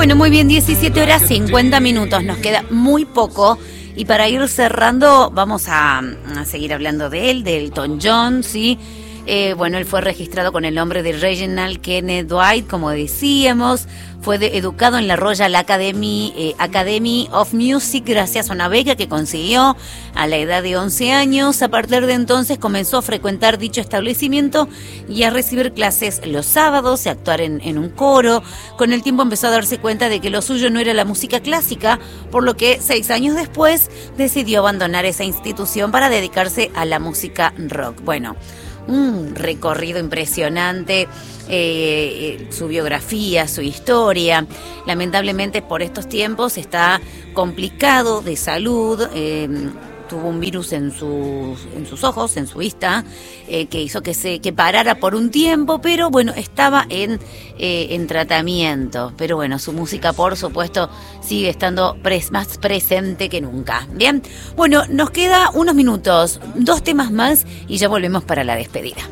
Bueno, muy bien, 17 horas 50 minutos, nos queda muy poco. Y para ir cerrando, vamos a seguir hablando de él, de Elton John, ¿sí? Bueno, él fue registrado con el nombre de Reginald Kenneth Dwight, como decíamos. Fue educado en la Royal Academy of Music gracias a una beca que consiguió a la edad de 11 años. A partir de entonces comenzó a frecuentar dicho establecimiento y a recibir clases los sábados y a actuar en un coro. Con el tiempo empezó a darse cuenta de que lo suyo no era la música clásica, por lo que 6 años después decidió abandonar esa institución para dedicarse a la música rock. Bueno, un recorrido impresionante, su biografía, su historia. Lamentablemente por estos tiempos está complicado de salud. Tuvo un virus en sus ojos, en su vista, que hizo que parara por un tiempo, pero bueno, estaba en tratamiento. Pero bueno, su música, por supuesto, sigue estando más presente que nunca. Bien, bueno, nos queda unos minutos, 2 temas más y ya volvemos para la despedida.